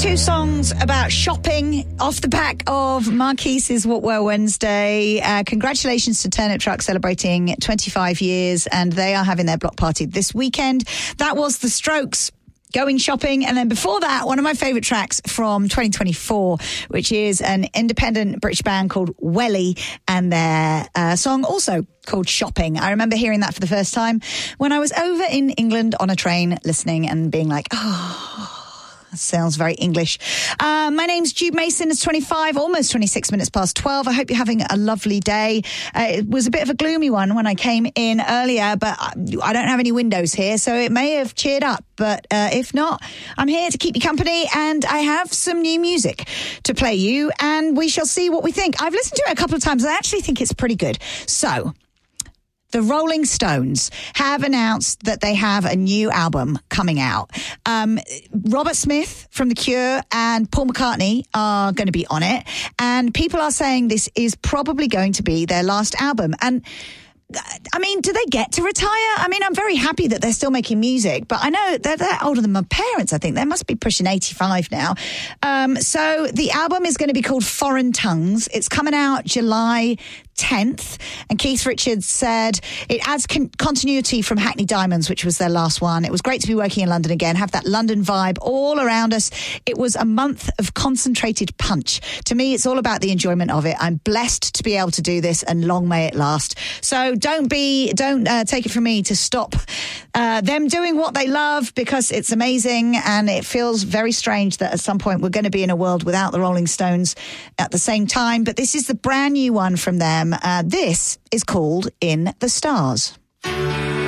two songs about shopping off the back of Marquise's What Were Wednesday. Congratulations to Turnip Truck celebrating 25 years, and they are having their block party this weekend. That was The Strokes, Going Shopping. And then before that, one of my favourite tracks from 2024, which is an independent British band called Welly, and their song also called Shopping. I remember hearing that for the first time when I was over in England on a train listening and being like, oh, that sounds very English. My name's Jude Mason. It's 25, almost 26 minutes past 12. I hope you're having a lovely day. It was a bit of a gloomy one when I came in earlier, but I don't have any windows here, so it may have cheered up. But if not, I'm here to keep you company, and I have some new music to play you, and we shall see what we think. I've listened to it a couple of times, and I actually think it's pretty good. So, the Rolling Stones have announced that they have a new album coming out. Robert Smith from The Cure and Paul McCartney are going to be on it. And people are saying this is probably going to be their last album. And I mean, do they get to retire? I mean, I'm very happy that they're still making music, but I know they're older than my parents, I think. They must be pushing 85 now. So the album is going to be called Foreign Tongues. It's coming out July 10th, and Keith Richards said it adds continuity from Hackney Diamonds, which was their last one. It was great to be working in London again, have that London vibe all around us. It was a month of concentrated punch. To me, it's all about the enjoyment of it. I'm blessed to be able to do this, and long may it last. So don't take it from me to stop them doing what they love, because it's amazing, and it feels very strange that at some point we're going to be in a world without the Rolling Stones at the same time. But this is the brand new one from them. This is called In the Stars.